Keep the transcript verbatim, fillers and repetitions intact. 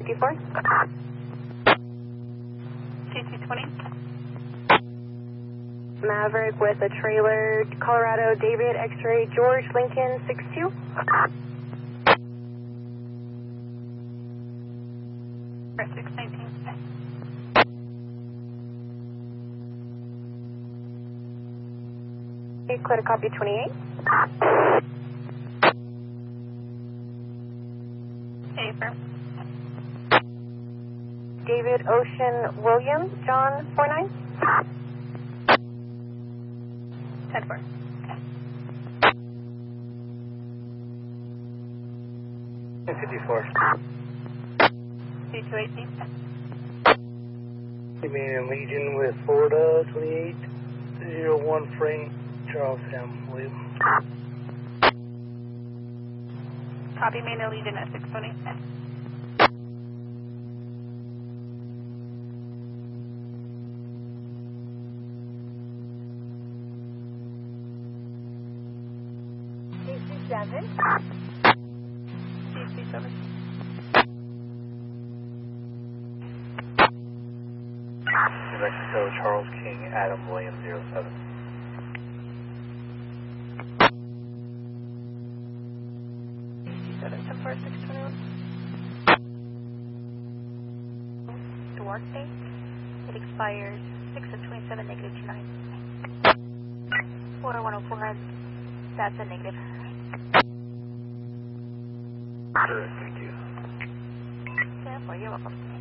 fifty-four. T two twenty. Maverick with a trailer, Colorado, David, X-ray, George, Lincoln, six two. six nineteen. Okay, clear to copy twenty-eight. A firm. David, Ocean, William, John, four nine. ten four. fifty-four. T two eighteen. Remain Legion with Florida, twenty-eight zero one Frank, Charles Sam, William. Copy main Legion at six twenty. Seven. T C seven. New Mexico, Charles King, Adam William, zero seven. seven ten four six twenty-one. The work date, it expires six of twenty-seven, negative two nine. Order one oh four, that's a negative. Sure, thank you. Yeah, well, you're welcome.